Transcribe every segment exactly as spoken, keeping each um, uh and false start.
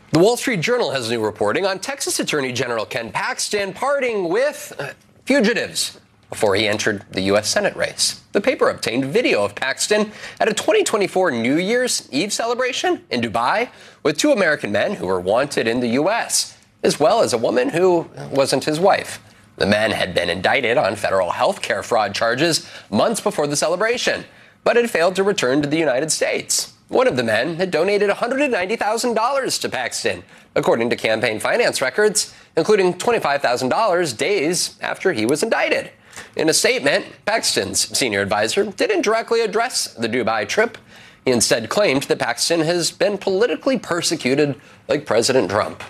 The Wall Street Journal has new reporting on Texas Attorney General Ken Paxton parting with uh, fugitives before he entered the U S Senate race. The paper obtained video of Paxton at a twenty twenty-four New Year's Eve celebration in Dubai with two American men who were wanted in the U S, as well as a woman who wasn't his wife. The men had been indicted on federal health care fraud charges months before the celebration, but had failed to return to the United States. One of the men had donated one hundred ninety thousand dollars to Paxton, according to campaign finance records, including twenty-five thousand dollars days after he was indicted. In a statement, Paxton's senior advisor didn't directly address the Dubai trip. He instead claimed that Paxton has been politically persecuted like President Trump.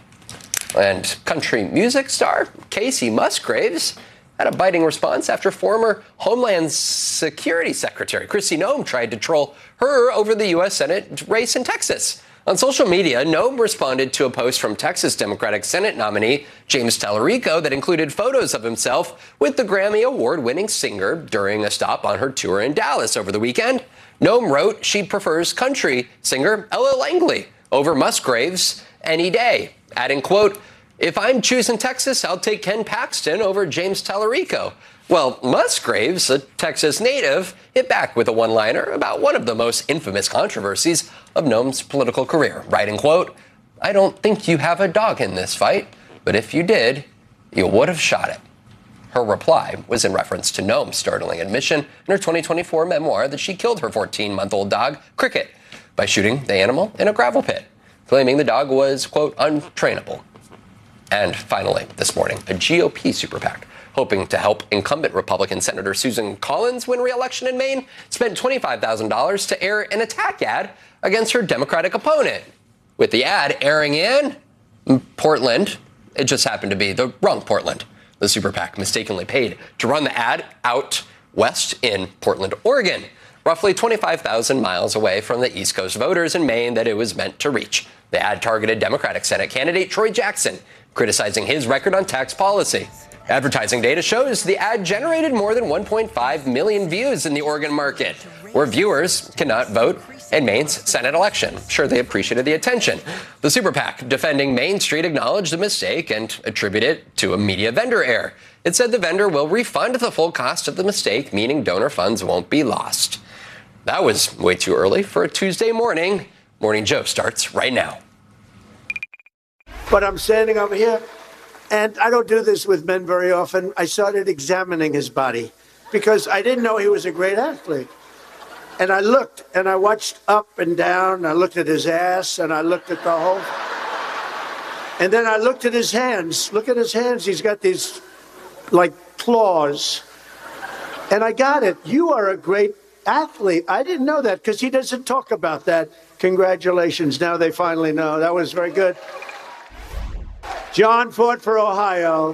And country music star Casey Musgraves had a biting response after former Homeland Security Secretary Kristi Noem tried to troll her over the U S Senate race in Texas. On social media, Noem responded to a post from Texas Democratic Senate nominee James Tallarico that included photos of himself with the Grammy Award-winning singer during a stop on her tour in Dallas over the weekend. Noem wrote she prefers country singer Ella Langley over Musgraves any day, adding, quote, "If I'm choosing Texas, I'll take Ken Paxton over James Tallarico." Well, Musgraves, a Texas native, hit back with a one-liner about one of the most infamous controversies of Noem's political career, writing, quote, "I don't think you have a dog in this fight, but if you did, you would have shot it." Her reply was in reference to Noem's startling admission in her twenty twenty-four memoir that she killed her fourteen-month-old dog, Cricket, by shooting the animal in a gravel pit, claiming the dog was, quote, untrainable. And finally, this morning, a G O P super PAC, hoping to help incumbent Republican Senator Susan Collins win re-election in Maine, spent twenty-five thousand dollars to air an attack ad against her Democratic opponent. With the ad airing in Portland, it just happened to be the wrong Portland. The super PAC mistakenly paid to run the ad out west in Portland, Oregon, roughly twenty-five thousand miles away from the East Coast voters in Maine that it was meant to reach. The ad targeted Democratic Senate candidate Troy Jackson, criticizing his record on tax policy. Advertising data shows the ad generated more than one point five million views in the Oregon market, where viewers cannot vote in Maine's Senate election. Sure, they appreciated the attention. The super PAC defending Main Street acknowledged the mistake and attributed it to a media vendor error. It said the vendor will refund the full cost of the mistake, meaning donor funds won't be lost. That was way too early for a Tuesday morning. Morning Joe starts right now. But I'm standing over here, and I don't do this with men very often. I started examining his body because I didn't know he was a great athlete. And I looked, and I watched up and down. I looked at his ass, and I looked at the whole. And then I looked at his hands. Look at his hands. He's got these, like, claws. And I got it. You are a great athlete. I didn't know that because he doesn't talk about that. Congratulations. Now they finally know. That was very good. John fought for Ohio.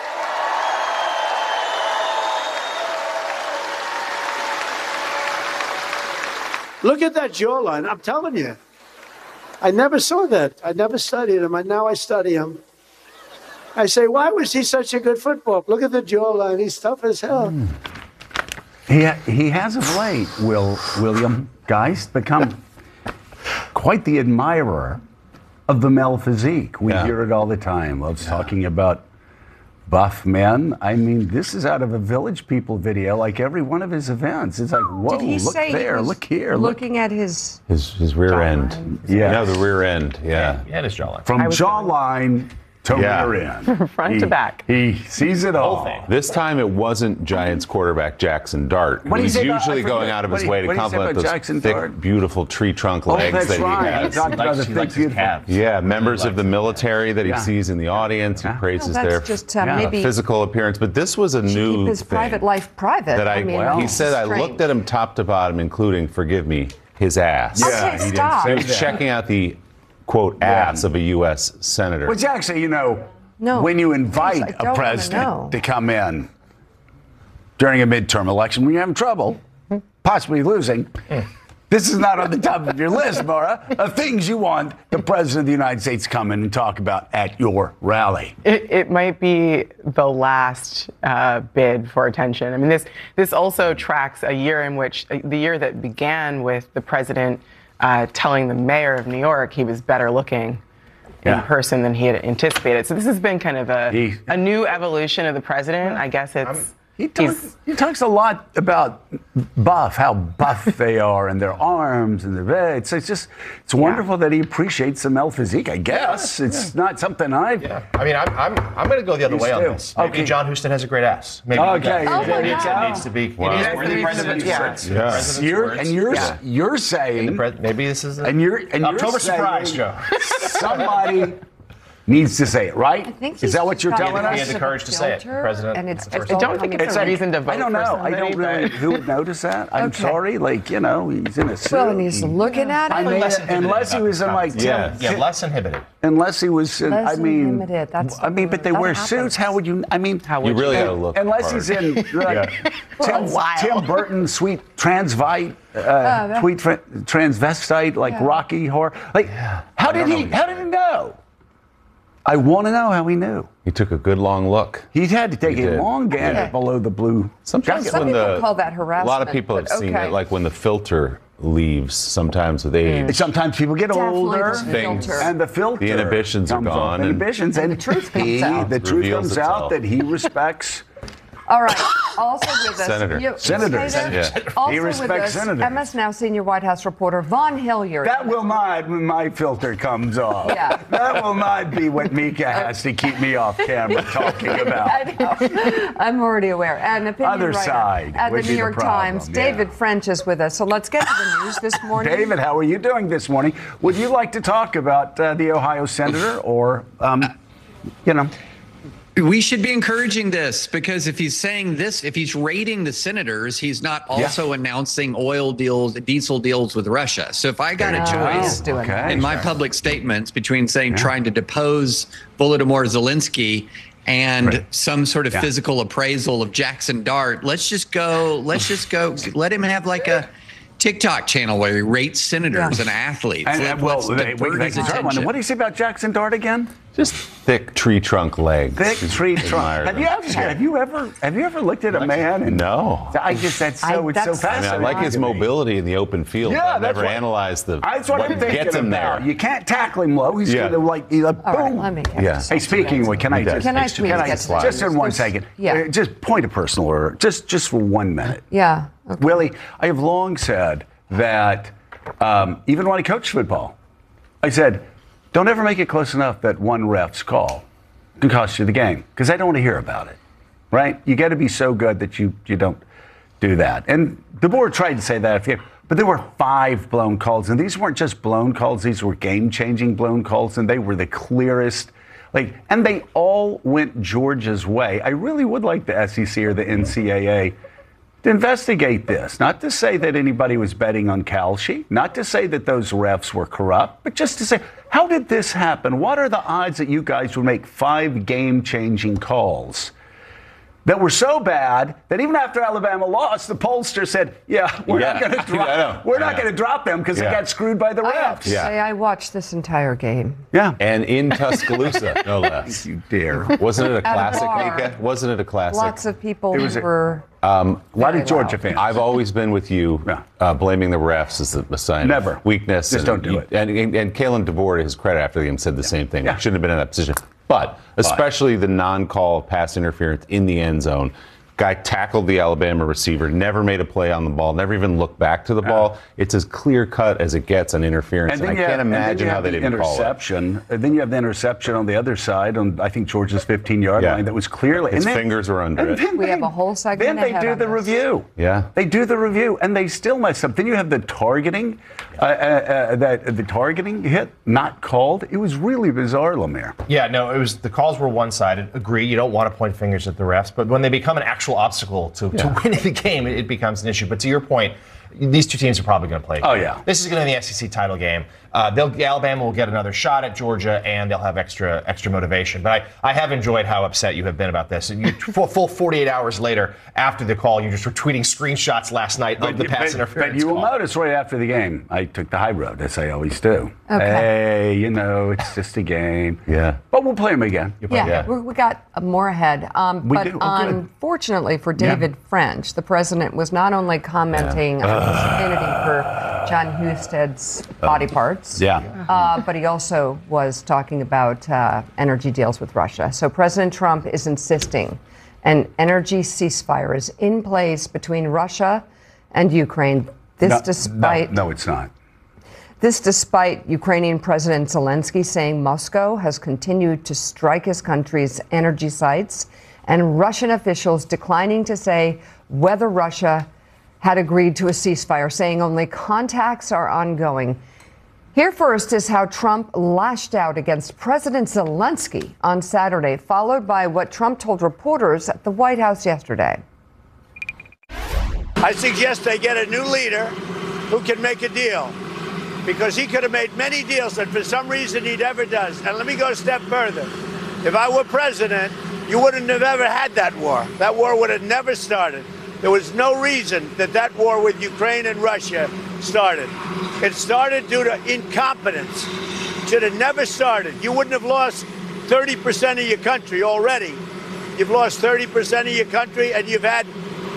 Look at that jawline. I'm telling you. I never saw that. I never studied him, and now I study him. I say, why was he such a good football? Look at the jawline. He's tough as hell. Mm. He, he has of late, Will, William Geist, become quite the admirer of the male physique. We yeah. hear it all the time. Loves yeah. talking about buff men. I mean, this is out of a Village People video, like every one of his events. It's like, whoa, Did he look say there, he was look here. Looking look. at his... His, his rear jawline. end. Yeah. Yeah, the rear end, yeah. Yeah, his jawline. From jawline to yeah. rear end. Front he, to back. He sees it all. This time it wasn't Giants quarterback Jackson Dart. What He's usually about, going out of his what way to what compliment those Jackson thick, Dart? beautiful tree trunk Oh, legs that's that right. he has. He talked about the he thick, likes his beautiful calves. Yeah, members He of the military that he Yeah. sees in the audience. He Yeah. praises Well, their that's just, uh, uh, maybe physical appearance. But this was a new keep his thing private life private. that I, I mean, well, he it's said I strange. looked at him top to bottom, including, forgive me, his ass. Okay, he stop. He didn't was say that. checking out the, quote, ass of a U S senator. Which actually, you know, No. when you invite I don't a wanna president know. to come in during a midterm election when you're having trouble, possibly losing, this is not on the top of your list, Maura, of things you want the president of the United States to come in and talk about at your rally. It, it might be the last uh, bid for attention. I mean, this this also tracks a year in which the year that began with the president uh, telling the mayor of New York he was better looking in Yeah. person than he had anticipated. So this has been kind of a He- a new evolution of the president. I guess it's He talks, he's- he talks a lot about buff, how buff they are, and their arms, and their it's, it's just it's wonderful that he appreciates the male physique. I guess it's not something I've. Yeah. I mean, I'm I'm, I'm going to go the other Used way on to. this. Maybe Okay. John Houston has a great ass. Maybe Okay, the Oh guy- my needs, God. needs to be. Wow. It is Yeah, where the needs to president's be- yeah. words. Yeah. The president's You're, words. and you're Yeah. you're The saying pre- maybe this is a, and you're and you're October saying surprise show. somebody needs to say it, right? I think Is he's that what just you're got telling He us? had the courage to say it, filter, President. and it's That's just what I don't think coming it's a from- reason to vote I don't for know. I somebody, don't know but- who would notice that. I'm Okay. sorry. Like, you know, he's in a suit. Well, and he's looking at I it. mean, less inhibited unless he about was this in like Yeah. Tim- Yeah, less inhibited. unless he was in, Less I mean, inhibited, that's I mean, but they that wear happens. suits. How would you? I mean, How You would really you? got to look unless hard. he's in like, Tim, while. Tim Burton, sweet transvite, uh, tweet tra- transvestite, like Yeah. Rocky Horror. Like, how did he? How did he know? I want to know how he knew. He took a good long look. He had to take He a did. long gambit Yeah. below the blue. Sometimes jacket. Some when people the call that a lot of harassment, people have but seen okay. it, like when the filter leaves. Sometimes with age, Sometimes people get Definitely older, the Things. filter. and the filter, The inhibitions are comes off. gone, The and- inhibitions, and, the truth comes he, out. The truth Reveals comes out itself. that he respects. All right. Also with us, Senator. you- Senators. Senator. Yeah. Also He with respects us, senators. M S Now senior White House reporter Vaughn Hilliard. That will not when my filter comes off. Yeah. That will not be what Mika has to keep me off camera talking about. I know. I'm already aware. And opinion Other writer side at would the be New the York problem, Times, yeah. David French is with us. So let's get to the news this morning. David, how are you doing this morning? Would you like to talk about uh, the Ohio senator or, um, you know? We should be encouraging this because if he's saying this, if he's raiding the senators, he's not also announcing oil deals, diesel deals with Russia. So if I got a Oh, choice he's doing okay. that. in my public statements between saying trying to depose Volodymyr Zelensky and Right. some sort of Yeah. physical appraisal of Jackson Dart, let's just go, let's just go, let him have like a TikTok channel where he rates senators Yeah. and athletes. And, Let- and, well, let's they, divert they, his they, attention. what do you say about Jackson Dart again? just thick tree trunk legs. Thick tree trunk. Admire Have them. you, ever, have you ever have you ever looked at a man and No. I just that's so I- it's so that's- I mean, I fascinating. like his to me. mobility in the open field. Yeah, but I've that's never what- analyzed the That's what, what I'm thinking gets him about. there. You can't tackle him low. He's Yeah. gonna like you know, boom. All right, let me get Yeah. this. Hey, speaking of, can I He does. just Can I Takes please you can I get to to the just in one This- second? yeah. Uh, just point of personal order. Just just for one minute. Yeah. Okay. Willie, I have long said that um, even when I coached football, I said, don't ever make it close enough that one ref's call can cost you the game because I don't want to hear about it, right? You got to be so good that you you don't do that. And the board tried to say that, if you, but there were five blown calls, and these weren't just blown calls; these were game-changing blown calls, and they were the clearest. Like, and they all went Georgia's way. I really would like the S E C or the N C double A to investigate this. Not to say that anybody was betting on Kalshi, not to say that those refs were corrupt, but just to say, how did this happen? What are the odds that you guys would make five game-changing calls that were so bad that even after Alabama lost, the pollster said, yeah, we're Yeah. not going to I drop know. we're I not know. going to drop them because Yeah. they got screwed by the I have to refs. Yeah. say, I watched this entire game. Yeah. And in Tuscaloosa, no less. You dare. Wasn't it a At a classic, bar. Mika? Wasn't it a classic? Lots of people It was a- were. A lot Very of Georgia loud. fans. I've always been with you, Yeah. uh, blaming the refs as a sign Never. of weakness. Just and don't do you- it. And, and, and Kalen DeBoer, to his credit, after the game, said the same thing. Yeah. He shouldn't have been in that position. But especially the non-call pass interference in the end zone. Guy tackled the Alabama receiver, never made a play on the ball, never even looked back to the ball. It's as clear cut as it gets on interference. And, I you can't have- and then imagine you how have they the didn't call it. interception. And then you have the interception on the other side on I think Georgia's fifteen-yard Yeah. line that was clearly His and then- fingers were under and it. then We they- have a whole segment Then they ahead do on the this. review. Yeah. They do the review and they still mess up. Then you have the targeting, uh, uh, uh, that the targeting hit not called. It was really bizarre, Lemire. Yeah, no, it was the calls were one-sided. Agree, you don't want to point fingers at the refs, but when they become an actual obstacle to, to winning the game, it, it becomes an issue. But to your point, these two teams are probably going to play. Oh, yeah. This is going to be the S E C title game. Uh, they'll Alabama will get another shot at Georgia, and they'll have extra extra motivation. But I, I have enjoyed how upset you have been about this. You, full, full forty-eight hours later, after the call, you just were tweeting screenshots last night of the pass but, interference but you will call. notice right after the game, I took the high road, as I always do. Okay. Hey, you know, it's just a game. Yeah. But we'll play them again. Yeah, Yeah. We're, we got more ahead. Um, We but do? Oh, good. unfortunately for David French, the president was not only commenting on his affinity for John Husted's body parts. Yeah. Uh, but he also was talking about uh, energy deals with Russia. So President Trump is insisting an energy ceasefire is in place between Russia and Ukraine. This No, despite no, no, it's not. This despite Ukrainian President Zelensky saying Moscow has continued to strike his country's energy sites, and Russian officials declining to say whether Russia had agreed to a ceasefire, saying only contacts are ongoing. Here first is how Trump lashed out against President Zelensky on Saturday, followed by what Trump told reporters at the White House yesterday. I suggest they get a new leader who can make a deal, because he could have made many deals that for some reason he never does. And let me go a step further. If I were president, you wouldn't have ever had that war. That war would have never started. There was no reason that that war with Ukraine and Russia started. It started due to incompetence. Should have never started. You wouldn't have lost thirty percent of your country already. You've lost thirty percent of your country, and you've had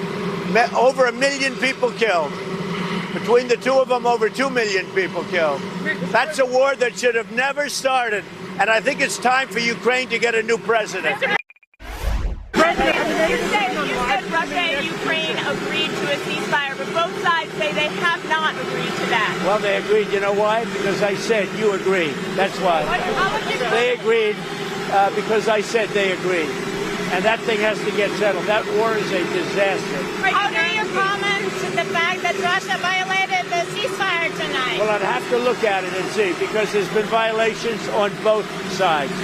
over a million people killed. Between the two of them, over two million people killed. That's a war that should have never started. And I think it's time for Ukraine to get a new president. President, you said, you said Russia and Ukraine agreed to a ceasefire, but both sides say they have not agreed to that. Well, they agreed. You know why? Because I said you agreed. That's why. They agreed uh, because I said they agreed. And that thing has to get settled. That war is a disaster. How do you comment the fact that Russia violated the ceasefire tonight? Well, I'd have to look at it and see, because there's been violations on both sides.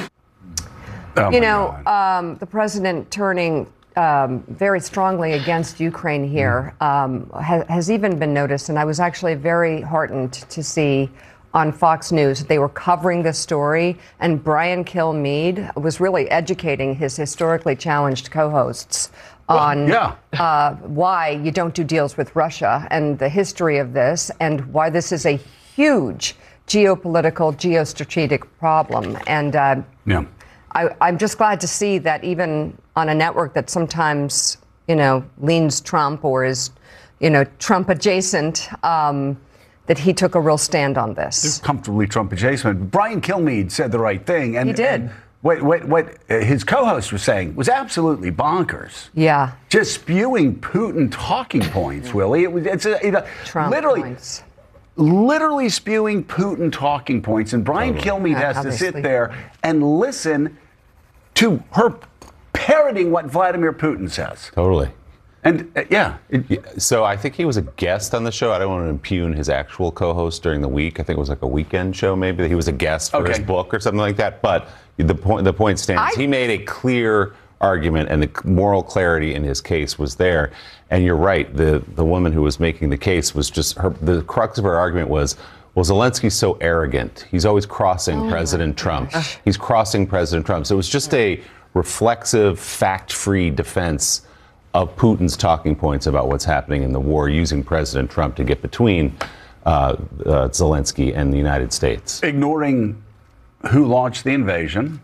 Oh You know, um, the president turning um, very strongly against Ukraine here um, ha- has even been noticed, and I was actually very heartened to see on Fox News they were covering this story, and Brian Kilmeade was really educating his historically challenged co-hosts on yeah. uh, why you don't do deals with Russia and the history of this, and why this is a huge geopolitical, geostrategic problem. And uh, Yeah. I, I'm just glad to see that even on a network that sometimes, you know, leans Trump or is, you know, Trump adjacent, um, that he took a real stand on this. Comfortably Trump adjacent. Brian Kilmeade said the right thing. And, He did. And what, what, what his co-host was saying was absolutely bonkers. Yeah. Just spewing Putin talking points, Willie. It was, it's a, you know, Trump literally, points. literally spewing Putin talking points. And Brian Totally. Kilmeade Yeah, has to sit obviously. there and listen to her parroting what Vladimir Putin says. Totally. And uh, yeah. It, So I think he was a guest on the show. I don't want to impugn his actual co-host during the week. I think it was like a weekend show, maybe that he was a guest for Okay. his book or something like that. But the point, the point stands. I- he made a clear argument, and the moral clarity in his case was there. And you're right. The the woman who was making the case was just her. The crux of her argument was, well, Zelensky's so arrogant. He's always crossing President Trump. He's crossing President Trump. So it was just a reflexive, fact-free defense of Putin's talking points about what's happening in the war, using President Trump to get between uh, uh, Zelensky and the United States. ignoring who launched the invasion,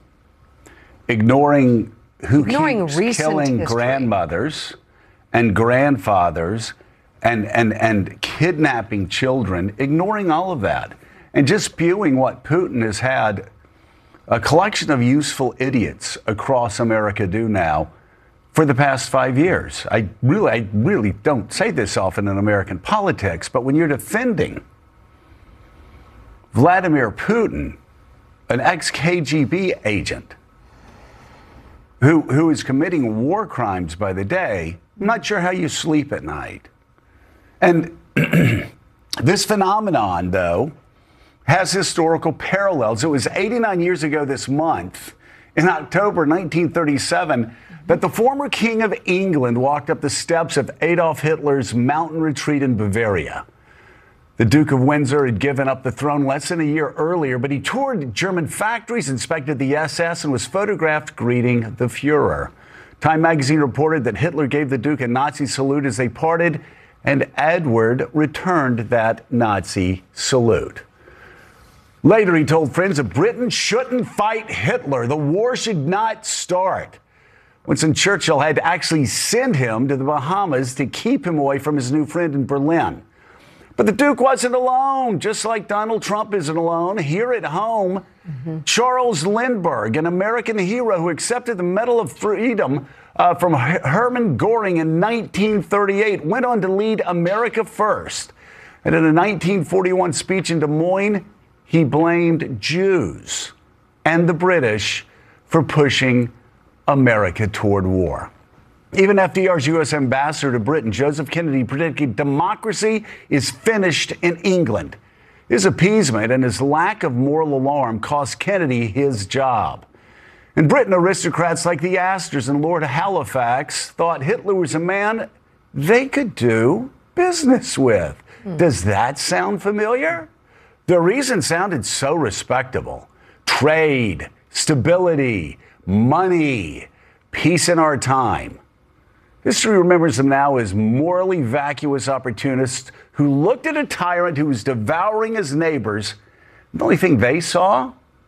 ignoring who Ignoring keeps recent killing history. grandmothers and grandfathers and, and, and kidnapping children, ignoring all of that, and just spewing what Putin has had a collection of useful idiots across America do now for the past five years. I really, I really don't say this often in American politics, but when you're defending Vladimir Putin, an ex-K G B agent who, who is committing war crimes by the day, I'm not sure how you sleep at night. And this phenomenon, though, has historical parallels. It was eighty-nine years ago this month, in October nineteen thirty-seven, that the former King of England walked up the steps of Adolf Hitler's mountain retreat in Bavaria. The Duke of Windsor had given up the throne less than a year earlier, but he toured German factories, inspected the S S, and was photographed greeting the Fuhrer. Time magazine reported that Hitler gave the Duke a Nazi salute as they parted, and Edward returned that Nazi salute. Later, he told friends that Britain shouldn't fight Hitler. The war should not start. Winston Churchill had to actually send him to the Bahamas to keep him away from his new friend in Berlin. But the Duke wasn't alone, just like Donald Trump isn't alone. Here at home, mm-hmm. Charles Lindbergh, an American hero who accepted the Medal of Freedom uh, from Hermann Göring in nineteen thirty-eight, went on to lead America first. And in a nineteen forty-one speech in Des Moines, he blamed Jews and the British for pushing America toward war. Even F D R's U S ambassador to Britain, Joseph Kennedy, predicted democracy is finished in England. His appeasement and his lack of moral alarm cost Kennedy his job. In Britain, aristocrats like the Astors and Lord Halifax thought Hitler was a man they could do business with. Hmm. Does that sound familiar? The reason sounded so respectable. Trade, stability, money, peace in our time. History remembers them now as morally vacuous opportunists who looked at a tyrant who was devouring his neighbors. The only thing they saw?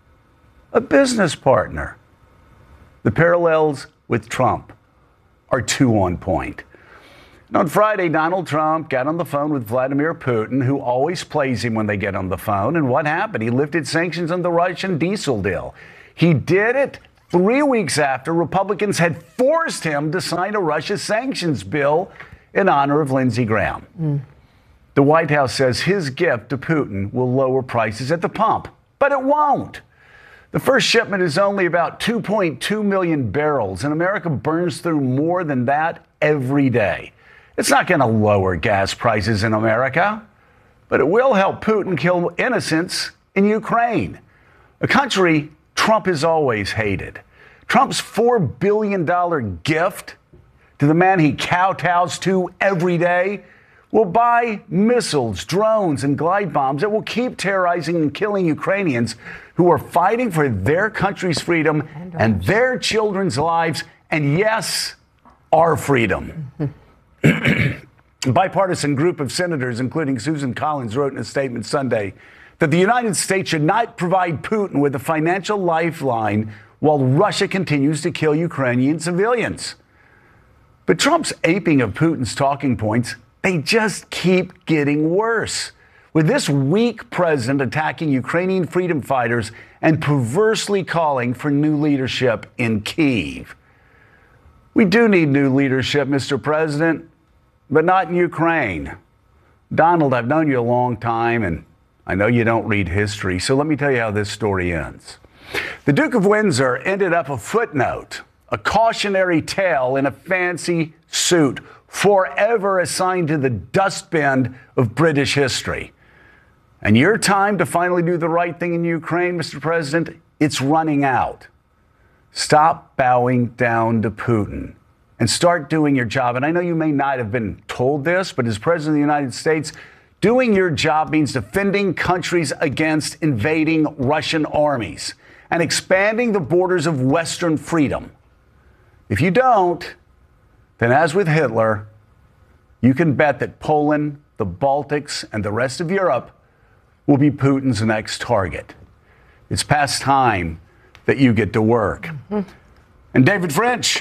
A business partner. The parallels with Trump are too on point. And on Friday, Donald Trump got on the phone with Vladimir Putin, who always plays him when they get on the phone. And what happened? He lifted sanctions on the Russian diesel deal. He did it three weeks after Republicans had forced him to sign a Russia sanctions bill in honor of Lindsey Graham. Mm. The White House says his gift to Putin will lower prices at the pump, but it won't. The first shipment is only about two point two million barrels, and America burns through more than that every day. It's not going to lower gas prices in America, but it will help Putin kill innocents in Ukraine, a country Trump has always hated. Trump's four billion dollars gift to the man he kowtows to every day will buy missiles, drones, and glide bombs that will keep terrorizing and killing Ukrainians who are fighting for their country's freedom and their children's lives, and yes, our freedom. A bipartisan group of senators, including Susan Collins, wrote in a statement Sunday that the United States should not provide Putin with a financial lifeline while Russia continues to kill Ukrainian civilians. But Trump's aping of Putin's talking points, they just keep getting worse. With this weak president attacking Ukrainian freedom fighters and perversely calling for new leadership in Kyiv. We do need new leadership, Mister President, but not in Ukraine. Donald, I've known you a long time, and I know you don't read history, so let me tell you how this story ends. The Duke of Windsor ended up a footnote, a cautionary tale in a fancy suit, forever assigned to the dustbin of British history. And your time to finally do the right thing in Ukraine, Mister President, it's running out. Stop bowing down to Putin and start doing your job. And I know you may not have been told this, but as President of the United States, doing your job means defending countries against invading Russian armies and expanding the borders of Western freedom. If you don't, then as with Hitler, you can bet that Poland, the Baltics, and the rest of Europe will be Putin's next target. It's past time that you get to work. Mm-hmm. And David French,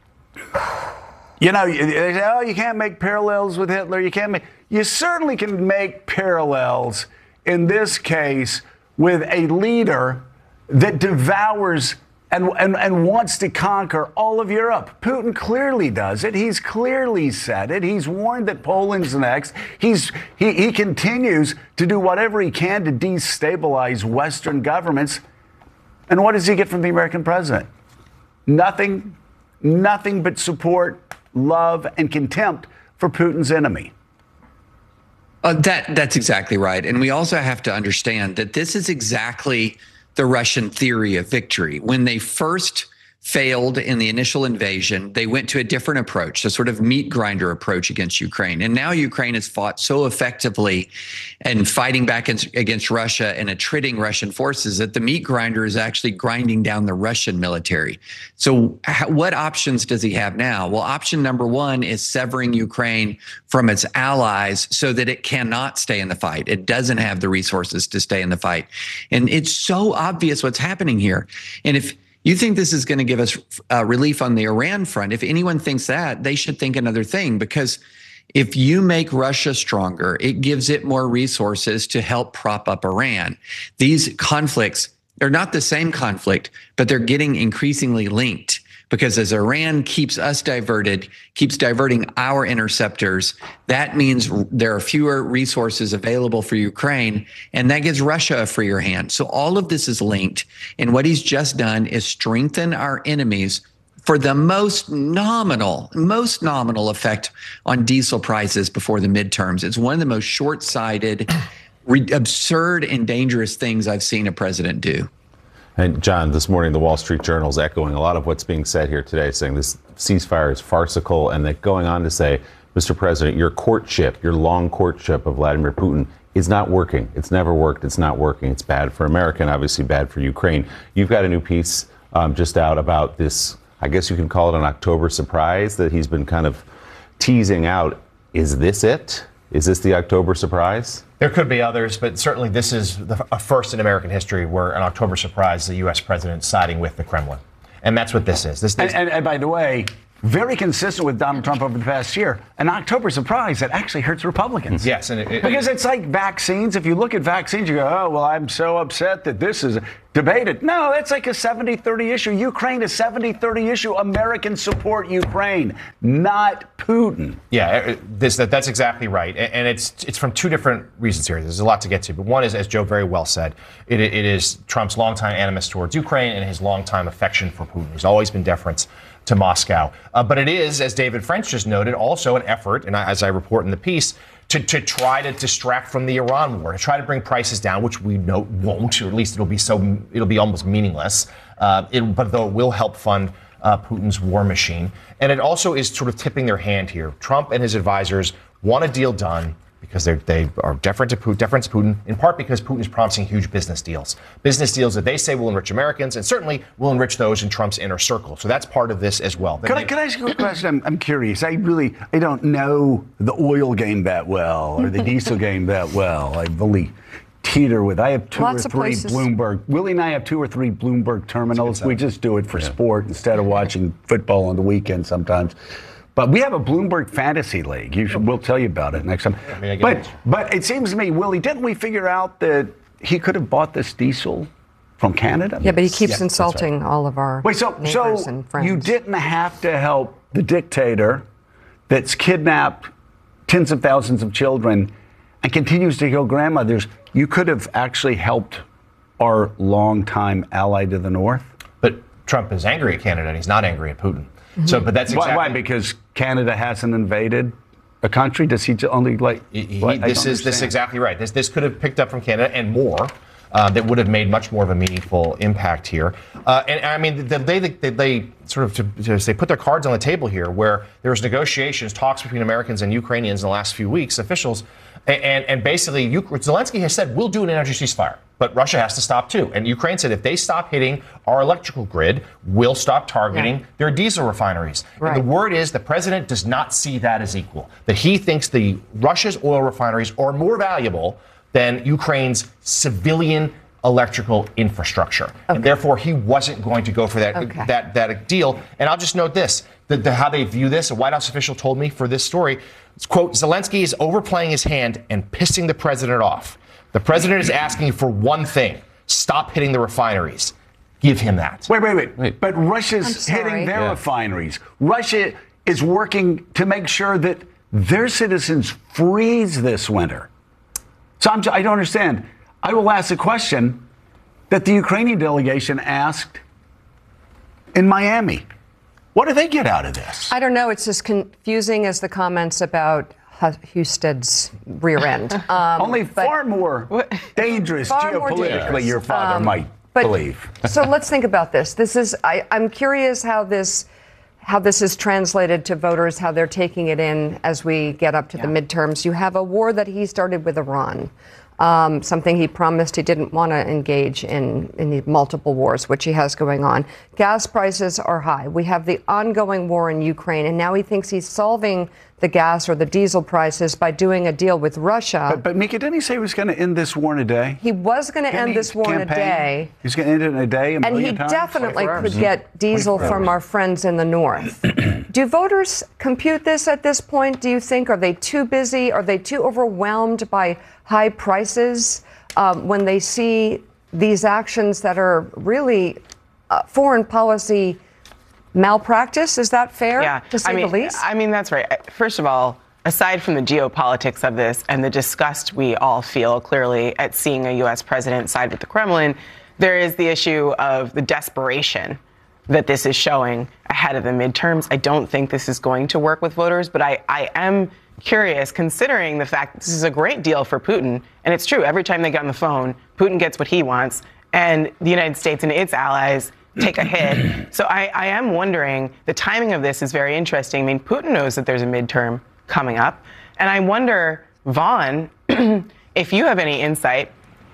you know, they say, oh, you can't make parallels with Hitler. You can't make. You certainly can make parallels in this case with a leader that devours and, and, and wants to conquer all of Europe. Putin clearly does it. He's clearly said it. He's warned that Poland's next. He's, he, he continues to do whatever he can to destabilize Western governments. And what does he get from the American president? Nothing, nothing but support, love, and contempt for Putin's enemy. Uh, that that's exactly right. And we also have to understand that this is exactly the Russian theory of victory. When they first failed in the initial invasion, they went to a different approach, a sort of meat grinder approach against Ukraine. And now Ukraine has fought so effectively and fighting back against Russia and attriting Russian forces that the meat grinder is actually grinding down the Russian military. So what options does he have now? Well, option number one is severing Ukraine from its allies so that it cannot stay in the fight. It doesn't have the resources to stay in the fight. And it's so obvious what's happening here. And if you think this is going to give us uh, relief on the Iran front, if anyone thinks that, they should think another thing, because If you make Russia stronger, it gives it more resources to help prop up Iran. These conflicts, they're not the same conflict, but they're getting increasingly linked. Because as Iran keeps us diverted, keeps diverting our interceptors, that means there are fewer resources available for Ukraine, and that gives Russia a freer hand. So all of this is linked. And what he's just done is strengthen our enemies for the most nominal, most nominal effect on diesel prices before the midterms. It's one of the most short-sighted, absurd, and dangerous things I've seen a president do. And John, this morning, the Wall Street Journal is echoing a lot of what's being said here today, saying this ceasefire is farcical, and they're going on to say, Mister President, your courtship, your long courtship of Vladimir Putin is not working. It's never worked. It's not working. It's bad for America and obviously bad for Ukraine. You've got a new piece um, just out about this, I guess you can call it an October surprise that he's been kind of teasing out. Is this it? Is this the October surprise? There could be others, but certainly this is the, a first in American history where an October surprise, the U S president siding with the Kremlin. And that's what this is. This, this and, and, and by the way, very consistent with Donald Trump over the past year, an October surprise that actually hurts Republicans. Yes. And it, it, because it's like vaccines. If you look at vaccines, you go, oh, well, I'm so upset that this is debated. No, that's like a seventy thirty issue. Ukraine, a seventy thirty issue. Americans support Ukraine, not Putin. Yeah, this, that, that's exactly right. And it's it's from two different reasons here. There's a lot to get to. But one is, as Joe very well said, it, it is Trump's longtime animus towards Ukraine and his longtime affection for Putin. There's always been deference to Moscow. Uh, but it is, as David French just noted, also an effort, and as I report in the piece, to, to try to distract from the Iran war, to try to bring prices down, which we know won't, or at least it'll be so it'll be almost meaningless. Uh, it, but though it will help fund uh, Putin's war machine. And it also is sort of tipping their hand here. Trump and his advisors want a deal done because they're, they are deferent to Putin, deferent to Putin, in part because Putin is promising huge business deals. Business deals that they say will enrich Americans and certainly will enrich those in Trump's inner circle. So that's part of this as well. Can I, can I ask you a question? I'm, I'm curious. I really I don't know the oil game that well or the diesel game that well. I really teeter with. I have two Lots or of three places. Bloomberg. Willie and I have two or three Bloomberg terminals. We just do it for yeah. sport instead of watching football on the weekend sometimes. But we have a Bloomberg Fantasy League. You should, we'll tell you about it next time. I mean, I but it. but it seems to me, Willie, didn't we figure out that he could have bought this diesel from Canada? Yeah, but he keeps yeah, insulting right. all of our Wait, so, neighbors so and friends. You didn't have to help the dictator that's kidnapped tens of thousands of children and continues to kill grandmothers. You could have actually helped our longtime ally to the north. But Trump is angry at Canada and he's not angry at Putin. Mm-hmm. So, but that's exactly why, why? Because Canada hasn't invaded a country. Does he only like? He, he, this is this is exactly right. This this could have picked up from Canada and more. Uh, that would have made much more of a meaningful impact here. Uh, and I mean, the, they, they they sort of to, to, they put their cards on the table here, where there was negotiations, talks between Americans and Ukrainians in the last few weeks, officials, and and, and basically, Ukraine, Zelensky has said we'll do an energy ceasefire, but Russia has to stop too. And Ukraine said if they stop hitting our electrical grid, we'll stop targeting yeah. their diesel refineries. Right. And the word is the president does not see that as equal. That he thinks the Russia's oil refineries are more valuable than Ukraine's civilian electrical infrastructure. Okay. And therefore, he wasn't going to go for that okay. that that deal. And I'll just note this, the, the, how they view this, a White House official told me for this story, it's, quote, Zelensky is overplaying his hand and pissing the president off. The president is asking for one thing, stop hitting the refineries. Give him that. Wait, wait, wait. wait. But Russia's hitting their yeah. refineries. Russia is working to make sure that their citizens freeze this winter. So I'm, I don't understand. I will ask a question that the Ukrainian delegation asked in Miami. What do they get out of this? I don't know. It's as confusing as the comments about Husted's rear end. Um, Only far more dangerous far geopolitically, more dangerous. your father um, might but, believe. So let's think about this. This is. I, I'm curious how this. how this is translated to voters, how they're taking it in as we get up to yeah. the midterms. You have a war that he started with Iran, um, something he promised he didn't want to engage in, in the multiple wars, which he has going on. Gas prices are high. We have the ongoing war in Ukraine, and now he thinks he's solving the gas or the diesel prices by doing a deal with Russia. But, but Mika, didn't he say he was going to end this war in a day? He was going to end this war in a day. He's going to end it in a day, a and million he times? definitely could get diesel from our friends in the north. Do voters compute this at this point, do you think? Are they too busy? Are they too overwhelmed by high prices um, when they see these actions that are really uh, foreign policy malpractice? Is that fair, yeah. to say I mean, the least? I mean, that's right. First of all, aside from the geopolitics of this and the disgust we all feel clearly at seeing a U S president side with the Kremlin, there is the issue of the desperation that this is showing ahead of the midterms. I don't think this is going to work with voters, but I, I am curious, considering the fact this is a great deal for Putin. And it's true, every time they get on the phone, Putin gets what he wants, and the United States and its allies take a hit. So I, I am wondering, the timing of this is very interesting. I mean, Putin knows that there's a midterm coming up. And I wonder, Vaughn, if you have any insight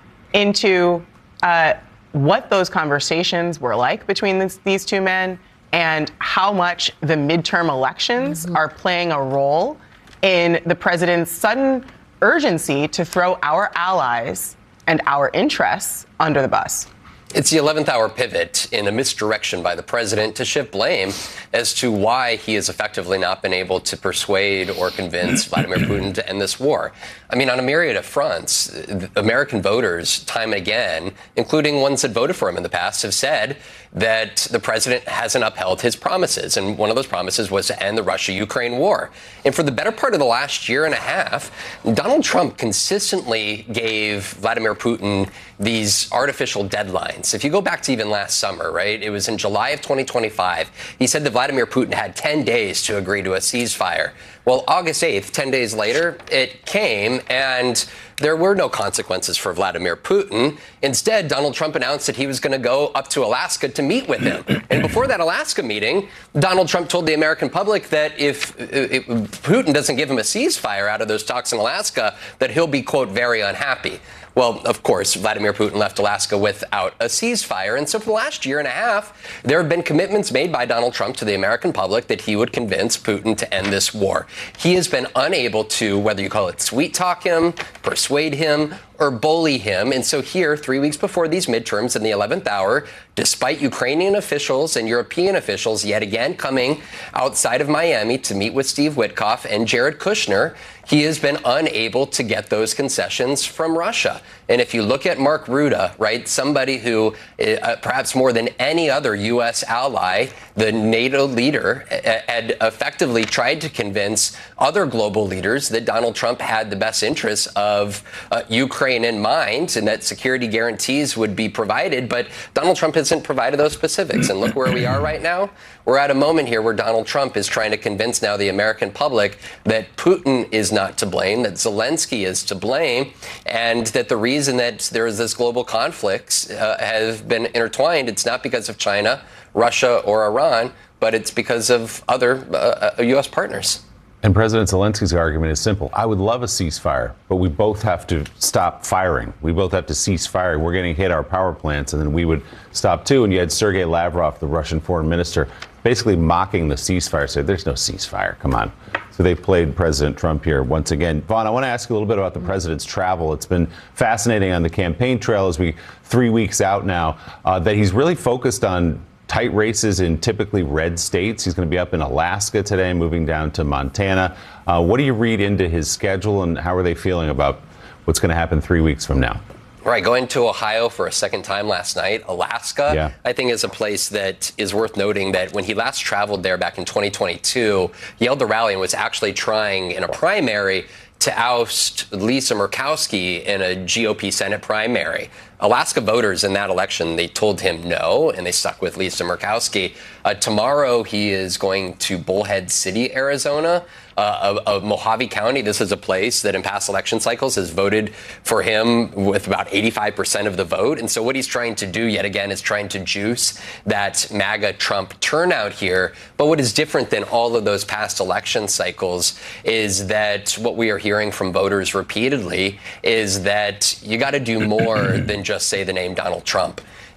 into uh, what those conversations were like between this, these two men and how much the midterm elections mm-hmm. are playing a role in the president's sudden urgency to throw our allies and our interests under the bus. It's the eleventh hour pivot in a misdirection by the president to shift blame as to why he has effectively not been able to persuade or convince Vladimir Putin to end this war. I mean, on a myriad of fronts, American voters, time and again, including ones that voted for him in the past, have said that the president hasn't upheld his promises. And one of those promises was to end the Russia-Ukraine war. And for the better part of the last year and a half, Donald Trump consistently gave Vladimir Putin these artificial deadlines. If you go back to even last summer, right, it was in July of twenty twenty-five, he said that Vladimir Putin had ten days to agree to a ceasefire. Well, August eighth, ten days later, it came, and there were no consequences for Vladimir Putin. Instead, Donald Trump announced that he was going to go up to Alaska to meet with him. And before that Alaska meeting, Donald Trump told the American public that if, if Putin doesn't give him a ceasefire out of those talks in Alaska, that he'll be, quote, very unhappy. Well, of course, Vladimir Putin left Alaska without a ceasefire. And so for the last year and a half, there have been commitments made by Donald Trump to the American public that he would convince Putin to end this war. He has been unable to, whether you call it sweet talk him, persuade him, or bully him. And so here, three weeks before these midterms in the eleventh hour, despite Ukrainian officials and European officials yet again coming outside of Miami to meet with Steve Witkoff and Jared Kushner, he has been unable to get those concessions from Russia. And if you look at Mark Rutte, right, somebody who uh, perhaps more than any other U S ally, the NATO leader, uh, had effectively tried to convince other global leaders that Donald Trump had the best interests of uh, Ukraine in mind and that security guarantees would be provided. But Donald Trump hasn't provided those specifics. And look where we are right now. We're at a moment here where Donald Trump is trying to convince now the American public that Putin is not to blame, that Zelensky is to blame, and that the reason that there is this global conflicts uh, have been intertwined, it's not because of China, Russia, or Iran, but it's because of other uh, U S partners. And President Zelensky's argument is simple. I would love a ceasefire, but we both have to stop firing. We both have to cease firing. We're getting hit our power plants, and then we would stop too. And you had Sergei Lavrov, the Russian foreign minister, basically mocking the ceasefire, said there's no ceasefire. Come on. So they played President Trump here once again. Vaughn, I want to ask you a little bit about the president's travel. It's been fascinating on the campaign trail as we three weeks out now uh, that he's really focused on tight races in typically red states. He's going to be up in Alaska today, moving down to Montana. Uh, what do you read into his schedule, and how are they feeling about what's going to happen three weeks from now? Right, going to Ohio for a second time last night. Alaska, yeah. I think, is a place that is worth noting that when he last traveled there back in twenty twenty-two, he held the rally and was actually trying in a primary to oust Lisa Murkowski in a G O P Senate primary. Alaska voters in that election, they told him no, and they stuck with Lisa Murkowski. Uh, tomorrow, he is going to Bullhead City, Arizona, uh, of, of Mojave County. This is a place that in past election cycles has voted for him with about eighty-five percent of the vote. And so what he's trying to do yet again is trying to juice that MAGA Trump turnout here. But what is different than all of those past election cycles is that what we are hearing from voters repeatedly is that you got to do more than just say the name Donald Trump.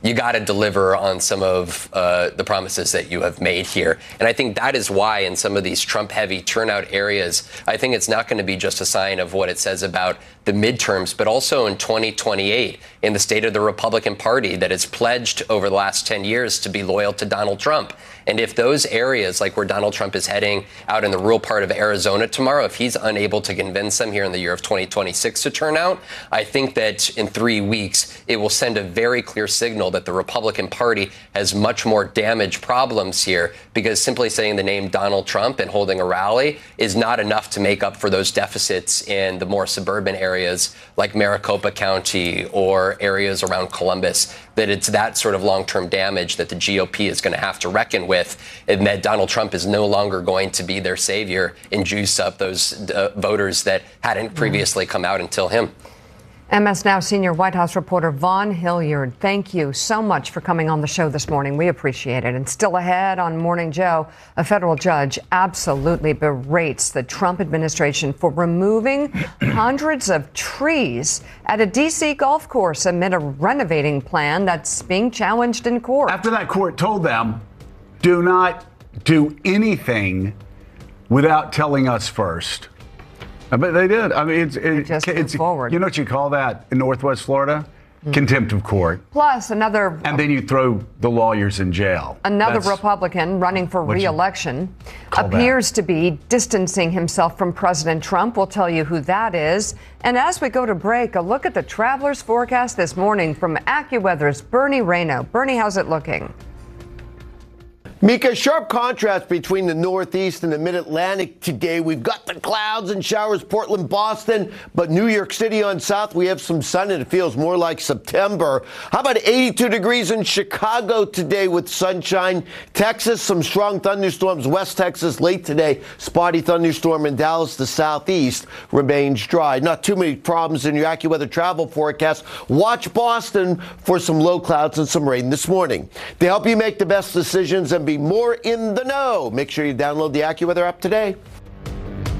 you got to deliver on some of uh, the promises that you have made here. And I think that is why in some of these Trump-heavy turnout areas, I think it's not going to be just a sign of what it says about the midterms, but also in twenty twenty-eight in the state of the Republican Party that has pledged over the last ten years to be loyal to Donald Trump. And if those areas, like where Donald Trump is heading out in the rural part of Arizona tomorrow, if he's unable to convince them here in the year of twenty twenty-six to turn out, I think that in three weeks, it will send a very clear signal that the Republican Party has much more damage problems here, because simply saying the name Donald Trump and holding a rally is not enough to make up for those deficits in the more suburban areas like Maricopa County or areas around Columbus, that it's that sort of long-term damage that the G O P is going to have to reckon with, and that Donald Trump is no longer going to be their savior and juice up those uh, voters that hadn't previously come out until him. M S Now senior White House reporter Vaughn Hilliard, thank you so much for coming on the show this morning. We appreciate it. And still ahead on Morning Joe, a federal judge absolutely berates the Trump administration for removing hundreds of trees at a D C golf course amid a renovating plan that's being challenged in court. After that court told them, do not do anything without telling us first. But they did. I mean, it's, it, just it's forward. You know what you call that in Northwest Florida? Mm. Contempt of court. Plus another. And then you throw the lawyers in jail. Another That's Republican running for re-election appears that? to be distancing himself from President Trump. We'll tell you who that is. And as we go to break, a look at the traveler's forecast this morning from AccuWeather's Bernie Rayno. Bernie, how's it looking? Mika, sharp contrast between the Northeast and the Mid-Atlantic today. We've got the clouds and showers, Portland, Boston, but New York City on south, we have some sun and it feels more like September. How about eighty-two degrees in Chicago today with sunshine? Texas, some strong thunderstorms. West Texas late today, spotty thunderstorm in Dallas. The southeast remains dry. Not too many problems in your AccuWeather travel forecast. Watch Boston for some low clouds and some rain this morning. To help you make the best decisions and be more in the know, make sure you download the AccuWeather app today.